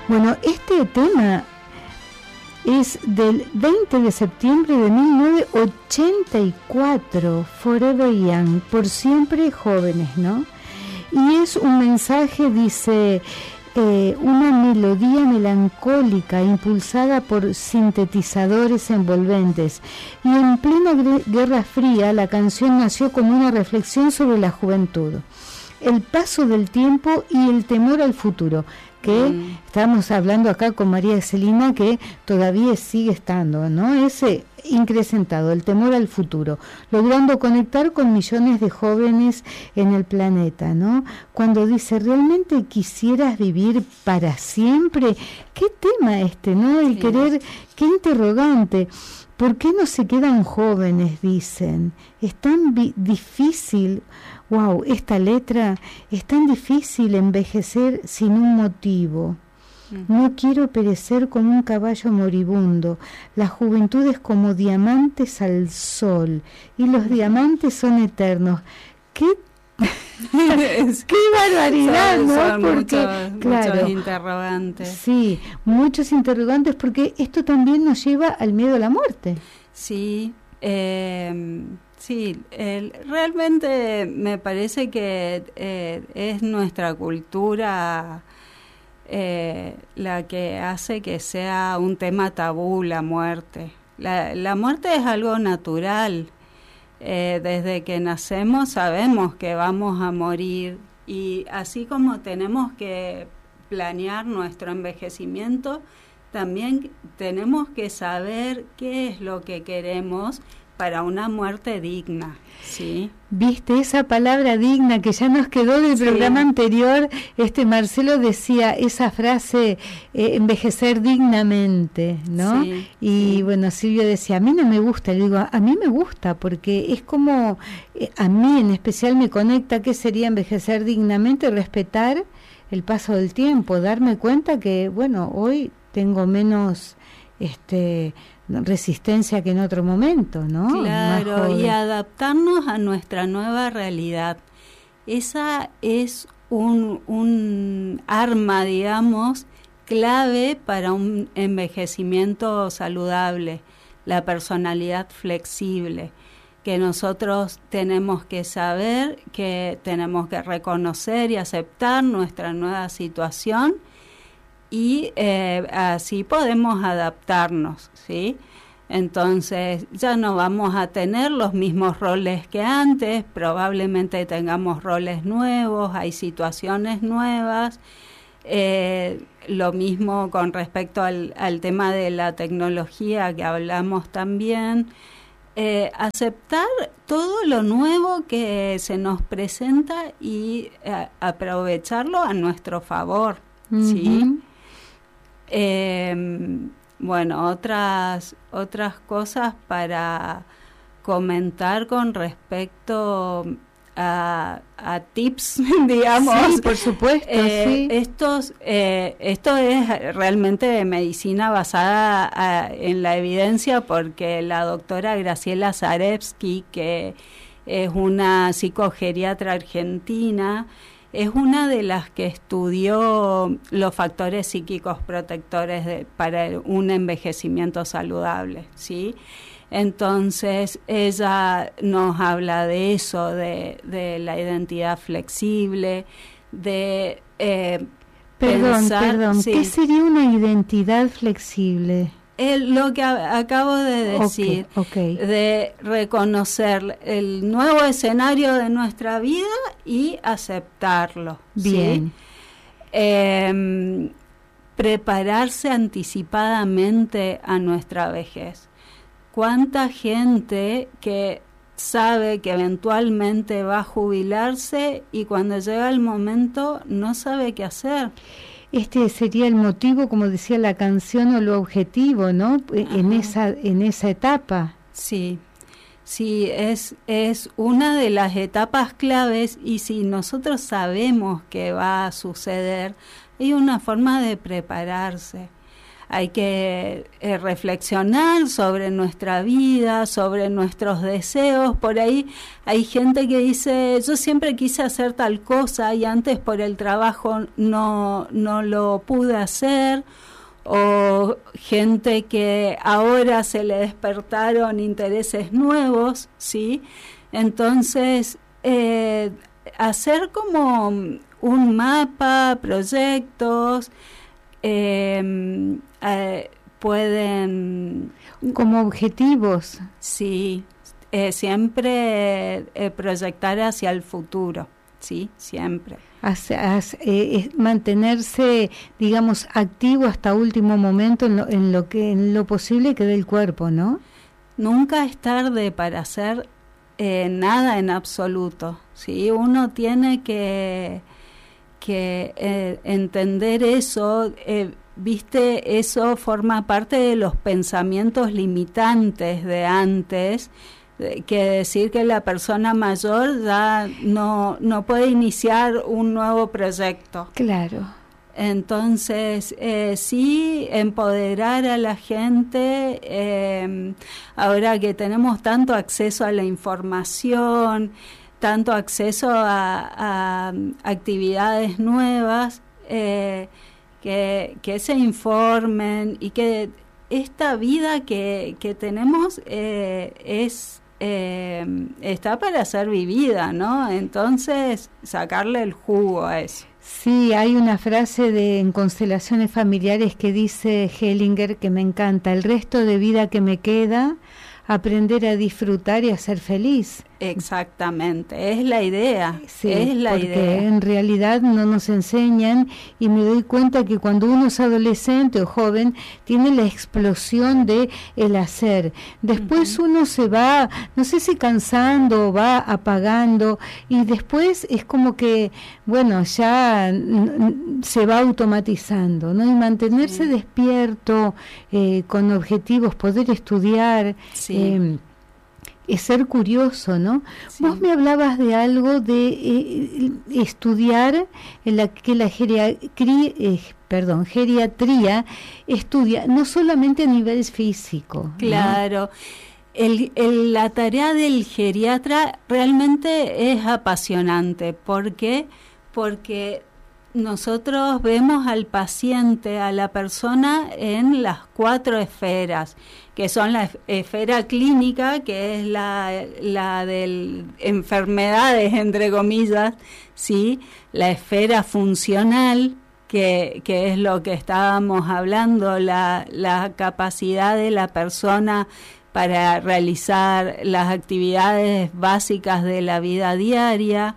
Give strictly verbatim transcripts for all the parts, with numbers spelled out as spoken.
Bueno, este tema es del veinte de septiembre de mil novecientos ochenta y cuatro, Forever Young, por siempre jóvenes, ¿no? Y es un mensaje, dice, eh, una melodía melancólica impulsada por sintetizadores envolventes. Y en plena Guerra Fría, la canción nació como una reflexión sobre la juventud, el paso del tiempo y el temor al futuro, que mm. estamos hablando acá con María Celina, que todavía sigue estando, ¿no? Ese increcentado, el temor al futuro, logrando conectar con millones de jóvenes en el planeta, ¿no? Cuando dice, ¿realmente quisieras vivir para siempre? ¿Qué tema este, no? El sí. querer, qué interrogante. ¿Por qué no se quedan jóvenes? Dicen. Es tan vi- difícil, wow, esta letra, es tan difícil envejecer sin un motivo. No quiero perecer como un caballo moribundo. La juventud es como diamantes al sol y los diamantes son eternos. ¿Qué? ¡Qué barbaridad! Son, ¿no? son Porque, muchos, claro, muchos interrogantes. Sí, muchos interrogantes, porque esto también nos lleva al miedo a la muerte. Sí, eh, sí, el, realmente me parece que eh, es nuestra cultura eh, la que hace que sea un tema tabú la muerte. La, la muerte es algo natural. Eh, desde que nacemos sabemos que vamos a morir, y así como tenemos que planear nuestro envejecimiento, también tenemos que saber qué es lo que queremos para una muerte digna, ¿sí? Viste, esa palabra digna que ya nos quedó del sí. programa anterior, este Marcelo decía esa frase, eh, envejecer dignamente, ¿no? Sí, y sí. bueno, Silvia decía, a mí no me gusta, le digo, a mí me gusta, porque es como, eh, a mí en especial me conecta, ¿qué sería envejecer dignamente? Respetar el paso del tiempo, darme cuenta que, bueno, hoy tengo menos este resistencia que en otro momento, ¿no? Claro, y adaptarnos a nuestra nueva realidad. Esa es un, un arma, digamos, clave para un envejecimiento saludable, la personalidad flexible, que nosotros tenemos que saber, que tenemos que reconocer y aceptar nuestra nueva situación, y eh, así podemos adaptarnos, ¿sí? Entonces ya no vamos a tener los mismos roles que antes, probablemente tengamos roles nuevos, hay situaciones nuevas, eh, lo mismo con respecto al, al tema de la tecnología que hablamos también, eh, aceptar todo lo nuevo que se nos presenta y eh, aprovecharlo a nuestro favor, ¿sí? Uh-huh. Eh, bueno, otras otras cosas para comentar con respecto a, a tips, digamos. Sí, por supuesto. Eh, sí. Estos, eh, esto es realmente medicina basada a, en la evidencia, porque la doctora Graciela Zarevsky, que es una psicogeriatra argentina, es una de las que estudió los factores psíquicos protectores de, para un envejecimiento saludable, ¿sí? Entonces ella nos habla de eso, de, de la identidad flexible, de eh, perdón, pensar, perdón, sí. ¿Qué sería una identidad flexible? El, lo que a, acabo de decir, okay, okay. de reconocer el nuevo escenario de nuestra vida y aceptarlo. Bien. ¿Sí? Eh, prepararse anticipadamente a nuestra vejez. ¿Cuánta gente que sabe que eventualmente va a jubilarse y cuando llega el momento no sabe qué hacer? Este sería el motivo, como decía la canción, o lo objetivo, ¿no? Ajá. En esa en esa etapa. Sí, sí, es, es una de las etapas claves, y si nosotros sabemos que va a suceder, hay una forma de prepararse. hay que eh, reflexionar sobre nuestra vida, sobre nuestros deseos. Por ahí hay gente que dice, yo siempre quise hacer tal cosa y antes por el trabajo no, no lo pude hacer, o gente que ahora se le despertaron intereses nuevos, ¿sí? Entonces, eh, hacer como un mapa, proyectos, eh, eh, pueden... Como objetivos. Sí, eh, siempre eh, proyectar hacia el futuro, sí, siempre. Hace, hace, eh, mantenerse, digamos, activo hasta último momento en lo, en lo que en lo posible que dé el cuerpo, ¿no? Nunca es tarde para hacer eh, nada en absoluto, ¿sí? Uno tiene que, que eh, entender eso, eh, viste, eso forma parte de los pensamientos limitantes de antes, que decir que la persona mayor ya no, no puede iniciar un nuevo proyecto. Claro. Entonces, eh, sí, empoderar a la gente, eh, ahora que tenemos tanto acceso a la información, tanto acceso a, a actividades nuevas, eh, que, que se informen y que esta vida que, que tenemos eh, es... Eh, está para ser vivida, ¿no? Entonces, sacarle el jugo a eso. Sí, hay una frase de en Constelaciones Familiares que dice Hellinger que me encanta: el resto de vida que me queda, aprender a disfrutar y a ser feliz. Exactamente, es la idea, sí, es la porque idea. En realidad no nos enseñan, y me doy cuenta que cuando uno es adolescente o joven tiene la explosión de el hacer. Después uh-huh. uno se va, no sé si cansando o va apagando, y después es como que, bueno, ya n- se va automatizando, ¿no? Y mantenerse sí. despierto, eh, con objetivos, poder estudiar, sí. eh, es ser curioso, ¿no? Sí. Vos me hablabas de algo de eh, estudiar en la que la geriatría, eh, perdón, geriatría estudia no solamente a nivel físico. Claro. ¿No? El, el, la tarea del geriatra realmente es apasionante. ¿Por qué? Porque nosotros vemos al paciente, a la persona, en las cuatro esferas, que son la esfera clínica, que es la, la de enfermedades, entre comillas, ¿sí? La esfera funcional, que, que es lo que estábamos hablando, la, la capacidad de la persona para realizar las actividades básicas de la vida diaria,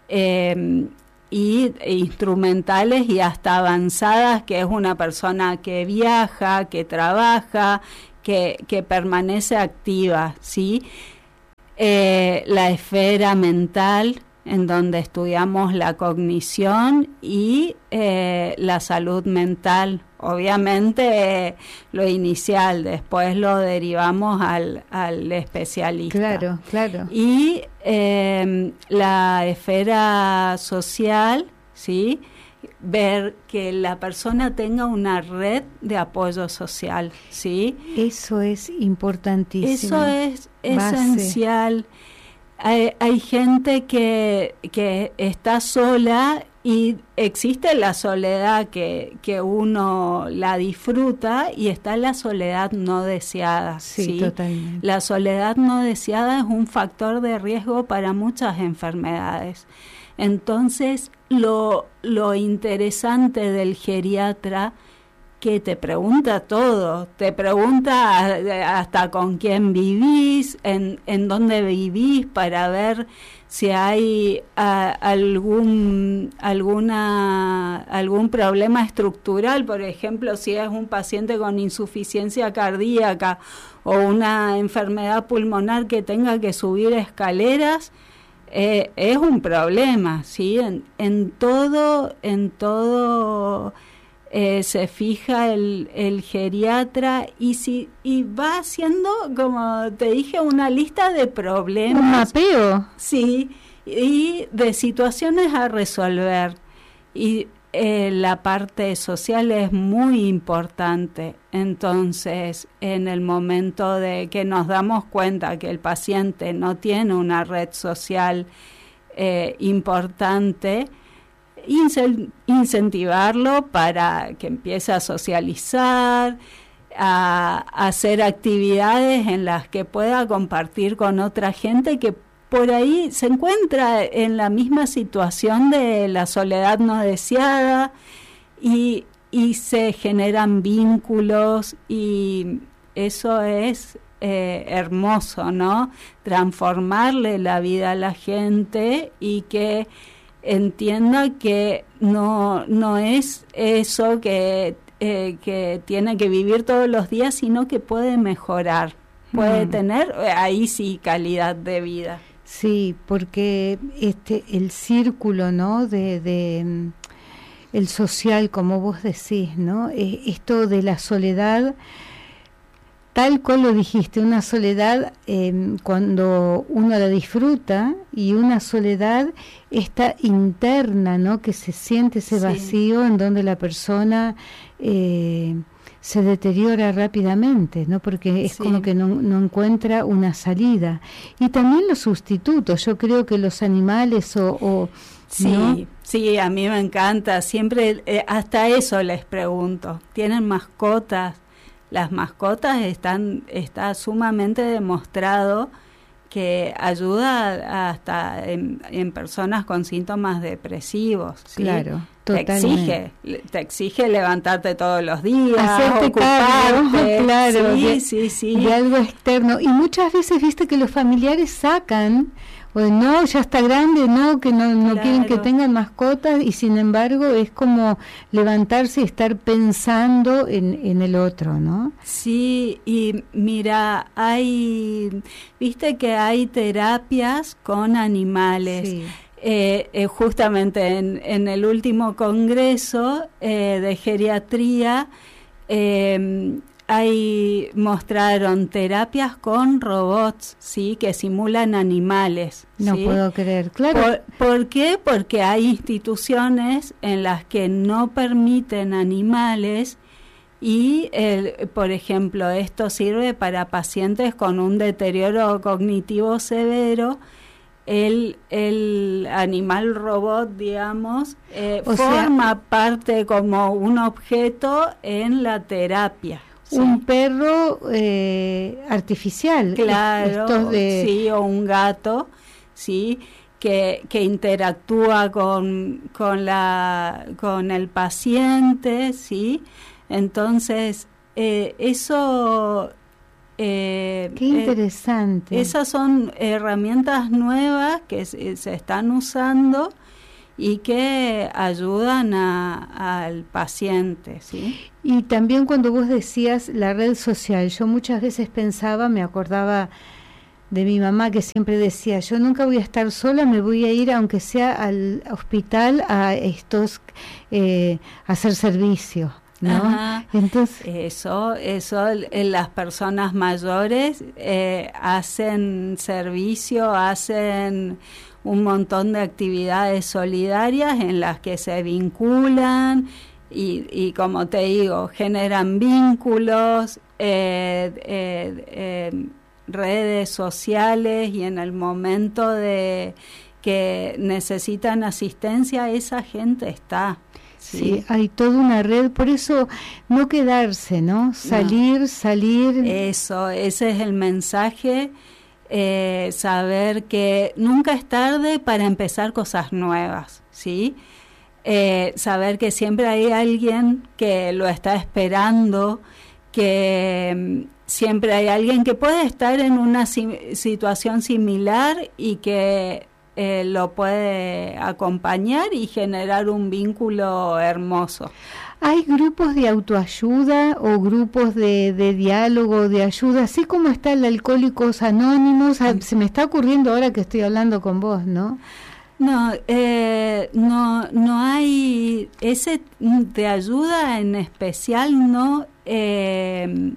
eh, y instrumentales y hasta avanzadas, que es una persona que viaja, que trabaja, que, que permanece activa, ¿sí? Eh, la esfera mental, en donde estudiamos la cognición y eh, la salud mental. Obviamente eh, lo inicial, después lo derivamos al, al especialista. Claro, claro. Y eh, la esfera social, ¿sí? Ver que la persona tenga una red de apoyo social, ¿sí? Eso es importantísimo. Eso es esencial. Hay, hay gente que, que está sola y existe la soledad que, que uno la disfruta, y está la soledad no deseada. Sí, ¿sí? Totalmente. La soledad no deseada es un factor de riesgo para muchas enfermedades. Entonces, lo, lo interesante del geriatra, que te pregunta todo, te pregunta hasta con quién vivís, en, en dónde vivís, para ver si hay a, algún alguna algún problema estructural, por ejemplo, si es un paciente con insuficiencia cardíaca o una enfermedad pulmonar que tenga que subir escaleras. Eh, es un problema, ¿sí? En, en todo, en todo eh, se fija el, el geriatra, y si y va haciendo, como te dije, una lista de problemas. Un mapeo. Sí, y de situaciones a resolver. Y eh, la parte social es muy importante. Entonces, en el momento de que nos damos cuenta que el paciente no tiene una red social eh, importante, incentivarlo para que empiece a socializar, a, a hacer actividades en las que pueda compartir con otra gente que por ahí se encuentra en la misma situación de la soledad no deseada, y, y se generan vínculos, y eso es eh, hermoso, ¿no? Transformarle la vida a la gente y que entienda que no, no es eso que, eh, que tiene que vivir todos los días, sino que puede mejorar, puede mm. tener ahí sí calidad de vida. Sí, porque este el círculo, ¿no? De, de el social, como vos decís, ¿no? Eh, esto de la soledad, tal cual lo dijiste, una soledad eh, cuando uno la disfruta, y una soledad esta interna, ¿no? Que se siente ese vacío, sí, en donde la persona eh, se deteriora rápidamente, ¿no? Porque es sí. como que no, no encuentra una salida. Y también los sustitutos, yo creo que los animales o... o sí, ¿no? sí, a mí me encanta, siempre eh, hasta eso les pregunto, ¿tienen mascotas? Las mascotas están, está sumamente demostrado que ayuda hasta en, en personas con síntomas depresivos, ¿sí? Claro, totalmente. Te exige, te exige levantarte todos los días, hacerte ocuparte, cargo, claro, sí, de, sí, sí. de algo externo. Y muchas veces viste que los familiares sacan, o no, ya está grande, no, que no, no claro. quieren que tengan mascotas, y sin embargo es como levantarse y estar pensando en, en el otro, ¿no? Sí, y mira, hay, viste que hay terapias con animales. Sí. Eh, eh, justamente en, en el último congreso eh, de geriatría, eh, Ahí mostraron terapias con robots, sí, que simulan animales. No ¿sí? puedo creer, claro. ¿Por, ¿Por qué? Porque hay instituciones en las que no permiten animales, y, el, por ejemplo, esto sirve para pacientes con un deterioro cognitivo severo. El, el animal robot, digamos, eh, forma sea, parte como un objeto en la terapia. Sí. Un perro eh, artificial, claro, de... sí, o un gato, sí, que, que interactúa con, con la, con el paciente, sí. Entonces, eh, eso, eh, qué interesante. Eh, esas son herramientas nuevas que se, se están usando y que ayudan a, al paciente, ¿sí? Y también cuando vos decías la red social, yo muchas veces pensaba, me acordaba de mi mamá que siempre decía, yo nunca voy a estar sola, me voy a ir aunque sea al hospital a estos, eh, a hacer servicio, ¿no? Ajá. Entonces eso, eso, las personas mayores eh, hacen servicio, hacen un montón de actividades solidarias en las que se vinculan y, y como te digo, generan vínculos, eh, eh, eh, redes sociales, y en el momento de que necesitan asistencia, esa gente está. Sí, sí, hay toda una red, por eso no quedarse, ¿no? Salir, no. salir. Eso, ese es el mensaje. Eh, saber que nunca es tarde para empezar cosas nuevas, ¿sí? Eh, saber que siempre hay alguien que lo está esperando, que um, siempre hay alguien que puede estar en una si- situación similar y que eh, lo puede acompañar y generar un vínculo hermoso. ¿Hay grupos de autoayuda o grupos de, de diálogo, de ayuda, así como está el Alcohólicos Anónimos? Ah, se me está ocurriendo ahora que estoy hablando con vos, ¿no? No, eh, no, no hay ese de ayuda en especial, no. Eh,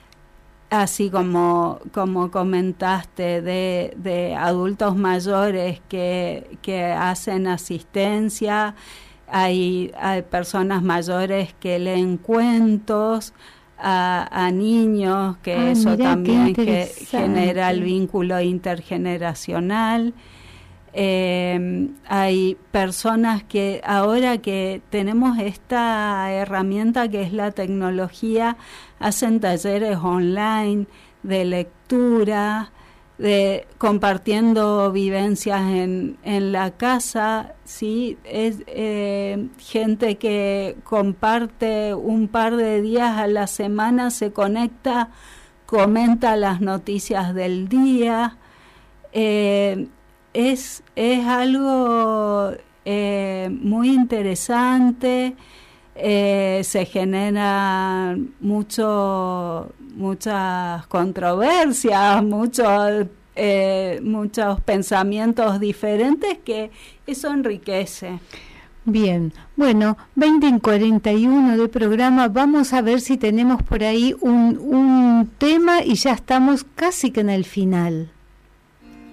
así como como comentaste de, de adultos mayores que que hacen asistencia. hay, hay personas mayores que leen cuentos a, a niños, que ah, eso mirá, también ge, genera el vínculo intergeneracional. Eh, hay personas que ahora que tenemos esta herramienta que es la tecnología, hacen talleres online de lectura, de compartiendo vivencias en, en la casa, ¿sí? Es eh, gente que comparte un par de días a la semana, se conecta, comenta las noticias del día. Eh, es, es algo eh, muy interesante. Eh, se generan mucho, muchas controversias, muchos, eh, muchos pensamientos diferentes, que eso enriquece. Bien, bueno, veinte en cuarenta y uno de programa, vamos a ver si tenemos por ahí un, un tema y ya estamos casi que en el final.